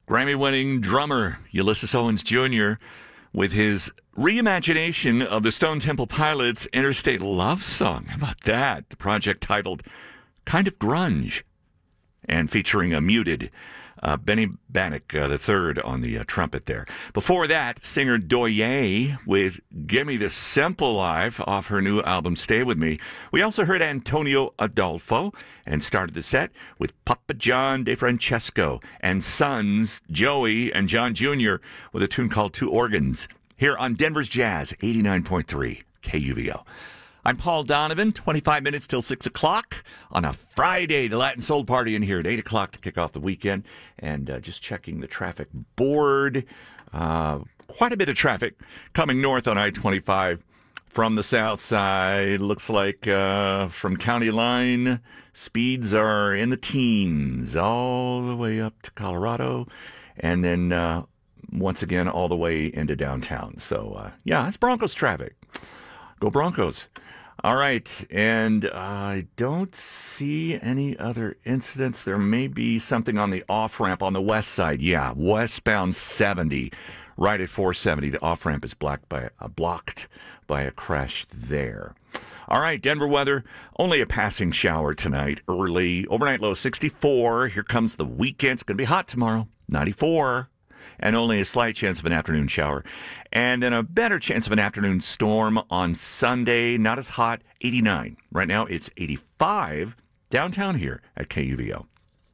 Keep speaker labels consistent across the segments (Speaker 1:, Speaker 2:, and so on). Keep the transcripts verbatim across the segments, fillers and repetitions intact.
Speaker 1: Grammy-winning drummer Ulysses Owens Junior with his reimagination of the Stone Temple Pilots' Interstate Love Song. How about that? The project titled Kind of Grunge and featuring a muted uh, Benny Bannock uh, the third on the uh, trumpet there. Before that, singer Doye with Gimme the Simple Life off her new album Stay With Me. We also heard Antonio Adolfo and started the set with Papa John DeFrancesco and sons Joey and John Junior with a tune called Two Organs here on Denver's Jazz, eighty-nine point three K U V O. I'm Paul Donovan, twenty-five minutes till six o'clock on a Friday. The Latin Soul Party in here at eight o'clock to kick off the weekend. And uh, just checking the traffic board. Uh, quite a bit of traffic coming north on I twenty-five from the south side. Looks like uh, from County Line, speeds are in the teens all the way up to Colorado. And then uh, once again, all the way into downtown. So, uh, yeah, it's Broncos traffic. Go Broncos. All right, and I don't see any other incidents. There may be something on the off-ramp on the west side. Yeah, westbound seventy, right at four seventy. The off-ramp is blocked by, uh, blocked by a crash there. All right, Denver weather, only a passing shower tonight, early. Overnight low sixty-four. Here comes the weekend. It's going to be hot tomorrow, ninety-four. And only a slight chance of an afternoon shower. And then a better chance of an afternoon storm on Sunday. Not as hot, eighty-nine. Right now it's eighty-five downtown here at K U V O.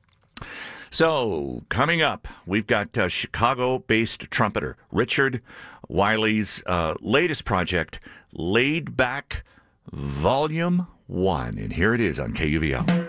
Speaker 1: So, coming up, we've got uh, Chicago-based trumpeter Richard Wiley's uh, latest project, Laid Back Volume one. And here it is on K U V O.